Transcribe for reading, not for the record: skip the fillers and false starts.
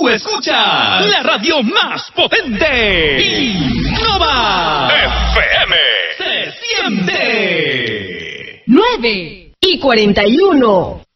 escuchas la radio más potente. Innova FM. Se siente. 9:41.